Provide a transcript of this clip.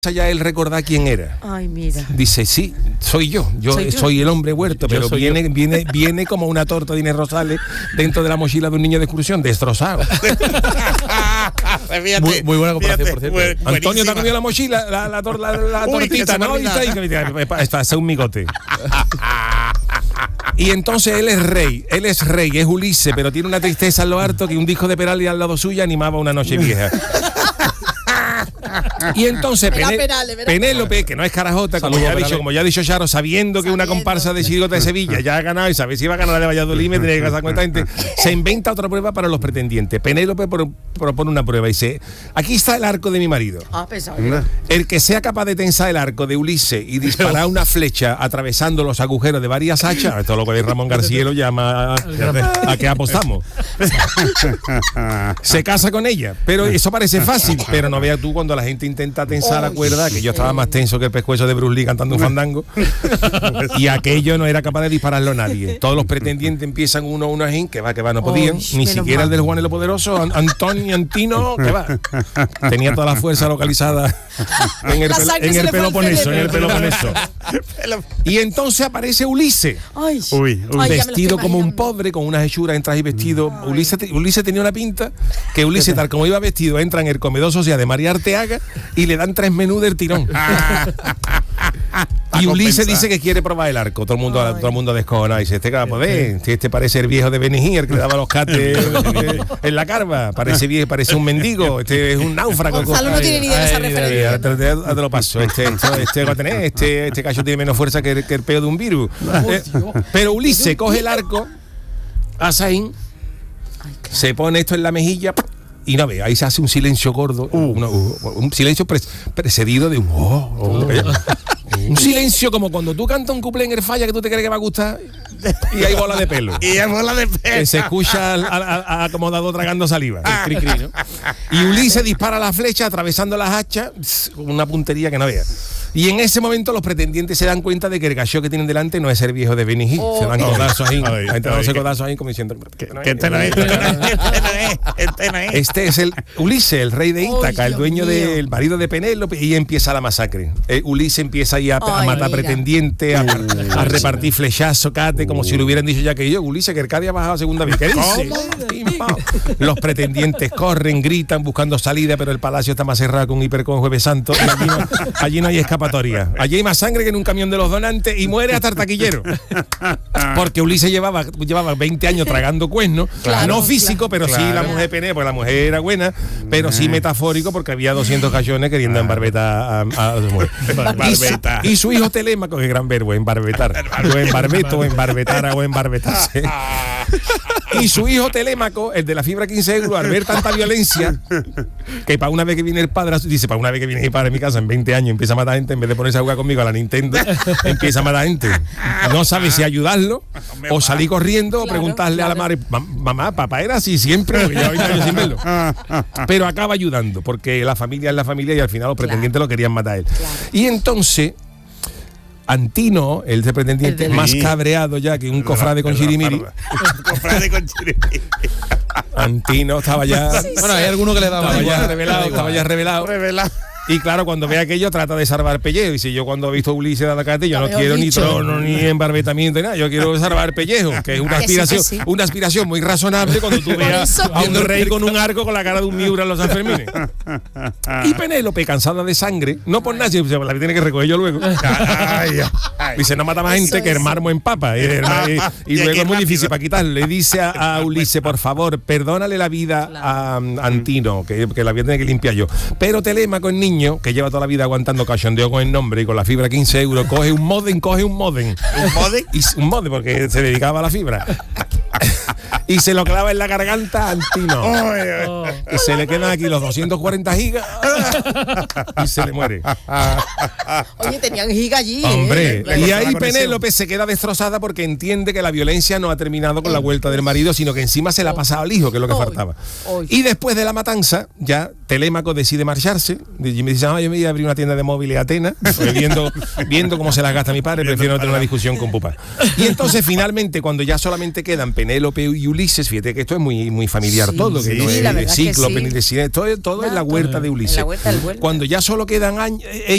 ya él recordar quién era. Ay, mira. Dice, sí, soy yo soy el hombre huerto, pero viene como una torta de Inés Rosales dentro de la mochila de un niño de excursión, destrozado. Muy buena comparación, por cierto. Antonio te ha comido la mochila, la tortita, ¿no? Y está un migote. Y entonces él es rey, es Ulises, pero tiene una tristeza en lo harto que un disco de Perales al lado suyo animaba una noche vieja. Y entonces Penélope, que no es carajota, como ya ha dicho Charo, sabiendo que una comparsa de Chirigota de Sevilla ya ha ganado y sabe si va a ganar la de Valladolid, me tiene que casar con esta gente, se inventa otra prueba para los pretendientes. Penélope propone una prueba y dice, aquí está el arco de mi marido. El que sea capaz de tensar el arco de Ulises y disparar una flecha atravesando los agujeros de varias hachas, esto es lo que Ramón García lo llama a que apostamos. Se casa con ella, pero eso parece fácil, pero no veas tú cuando la gente intenta tensar la cuerda, que yo estaba más tenso que el pescuezo de Bruce Lee cantando un fandango, y aquello no era capaz de dispararlo nadie. Todos los pretendientes empiezan uno a uno así, que va, no podían, ni siquiera el del Juan el Poderoso, Antino, que va. Tenía toda la fuerza localizada en el Peloponeso. Y entonces aparece Ulises, vestido como un pobre, con unas hechuras en traje y vestido. Ulises tenía una pinta que Ulises, tal como iba vestido, entra en el comedor social de María Arteaga y le dan 3 menús del tirón. Y Ulises dice que quiere probar el arco. Todo el mundo descojonado. Dice, este que va a poder. Este parece el viejo de Benigí, el que le daba los cates en la carva. Parece un mendigo. Este es un náufrago. Gonzalo no tiene ni idea de esa referencia. Te lo paso. Este cacho tiene menos fuerza que el peo de un virus. Pero Ulises coge el arco, Asaín, se pone esto en la mejilla. Y no ve, ahí se hace un silencio gordo, un silencio precedido de un silencio como cuando tú cantas un cuplé en el falla que tú te crees que va a gustar y hay bola de pelo. Que se escucha al acomodado tragando saliva. ¿No? Y Ulises dispara la flecha atravesando las hachas con una puntería que no vea. Y en ese momento los pretendientes se dan cuenta de que el gallo que tienen delante no es el viejo de Benigí. Se dan codazos ahí. Codazos ahí como diciendo este es el Ulises, el rey de Ítaca, el dueño del marido de Penélope, y empieza la masacre. Ulises empieza ahí a matar pretendientes, a repartir flechazos, cate, como si le hubieran dicho ya que yo, Ulises, que el Cádiz ha bajado a segunda vez. ¿Qué dice? Los pretendientes corren, gritan, buscando salida, pero el palacio está más cerrado que un hipercon Jueves Santo. Y allí no hay escapatoria. Allí hay más sangre que en un camión de los donantes y muere hasta el taquillero. Porque Ulises llevaba 20 años tragando cuernos, no físico, pero sí la mujer Pené, porque la mujer era buena, pero sí metafórico, porque había 200 gallones queriendo embarbetar a su mujer. Y su hijo Telémaco, que gran verbo, embarbetar. O embarbeto, o embarbetar, o embarbetarse. Y su hijo Telémaco, el de la fibra 15 euros, al ver tanta violencia, que para una vez que viene el padre, dice, para una vez que viene el padre a mi casa en 20 años, empieza a matar gente, en vez de ponerse a jugar conmigo a la Nintendo, empieza a matar gente. No sabe si ayudarlo, o salir corriendo, o preguntarle a la madre, mamá, papá era así siempre, porque lleva 20 años sin verlo. Pero acaba ayudando, porque la familia es la familia y al final los pretendientes lo querían matar a él. Y entonces Antino, el de pretendiente, más cabreado ya que un cofrade con chirimiri. Antino estaba ya... Bueno, hay alguno que le daba estaba ya revelado. Y claro, cuando ve aquello trata de salvar pellejo. Y si yo cuando he visto a Ulises de Atacate, yo no quiero ni trono, ni embarbetamiento, ni nada. Yo quiero salvar pellejo, que es una aspiración muy razonable cuando tú veas a un rey con un arco con la cara de un Miura en los Sanfermines. Y Penélope, cansada de sangre, no por nada, sino la tiene que recoger yo luego. Dice, no mata más gente que el mármol en papa. Y luego es muy difícil para quitarlo. Le dice a Ulises, por favor, perdónale la vida a Antino, que la voy a tener que limpiar yo. Pero Telémaco, el niño, que lleva toda la vida aguantando cachondeo con el nombre y con la fibra 15 euros, coge un modem. ¿Un modem? Un modem, porque se dedicaba a la fibra. Y se lo clava en la garganta a Antino. Y se le quedan aquí los 240 gigas y se le muere. Oye, tenían giga allí. Hombre, y ahí Penélope se queda destrozada porque entiende que la violencia no ha terminado con la vuelta del marido, sino que encima se la ha pasado al hijo, que es lo que faltaba. Y después de la matanza, ya Telémaco decide marcharse. Y me dice, yo me voy a abrir una tienda de móviles a Atenas, viendo cómo se las gasta mi padre, prefiero no tener una discusión con Pupa. Y entonces finalmente, cuando ya solamente quedan Penélope y Ulises, Ulises, fíjate que esto es muy familiar Sí, todo, que sí, no es la de verdad que Cíclope sí. ni de Cine, todo es la huerta de Ulises. En la huerta del Huerta. Cuando ya solo quedan